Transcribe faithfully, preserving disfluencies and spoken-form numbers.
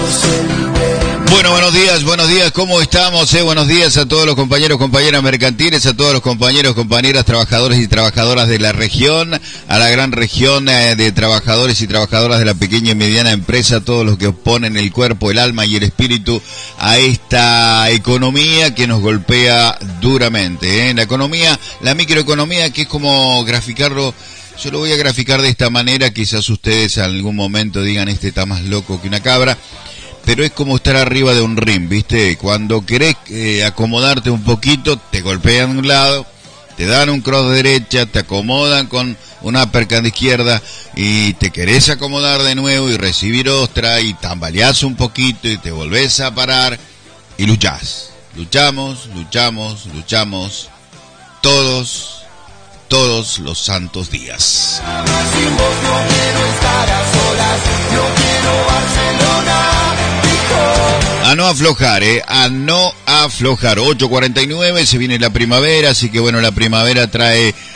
Bueno, buenos días, buenos días, ¿cómo estamos? Eh? Buenos días a todos los compañeros, compañeras mercantiles, a todos los compañeros, compañeras, trabajadores y trabajadoras de la región, a la gran región eh, de trabajadores y trabajadoras de la pequeña y mediana empresa, todos los que ponen el cuerpo, el alma y el espíritu a esta economía que nos golpea duramente. ¿eh? La economía, la microeconomía, que es como graficarlo. Yo lo voy a graficar de esta manera, quizás ustedes en algún momento digan, este está más loco que una cabra, pero es como estar arriba de un ring, ¿viste? Cuando querés eh, acomodarte un poquito, te golpean de un lado, te dan un cross de derecha, te acomodan con una uppercut de izquierda y te querés acomodar de nuevo y recibir otra y tambaleás un poquito y te volvés a parar y luchás. Luchamos, luchamos, luchamos, todos... todos los santos días. A no aflojar, eh, a no aflojar. ocho cuarenta y nueve, se viene la primavera, así que bueno, la primavera trae